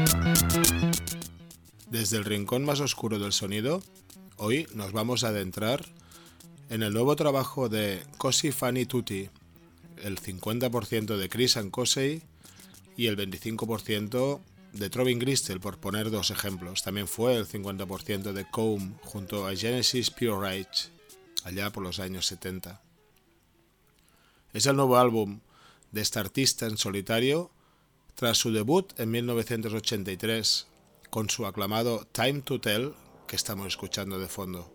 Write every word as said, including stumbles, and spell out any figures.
Desde el rincón más oscuro del sonido, hoy nos vamos a adentrar en el nuevo trabajo de Cosi Fan Tutti, el cincuenta por ciento de Chris and Cosey y el veinticinco por ciento de Trovin Gristel, por poner dos ejemplos. También fue el cincuenta por ciento de Comb junto a Genesis Pure Rage, allá por los años setenta. Es el nuevo álbum de este artista en solitario tras su debut en mil novecientos ochenta y tres con su aclamado Time to Tell, que estamos escuchando de fondo.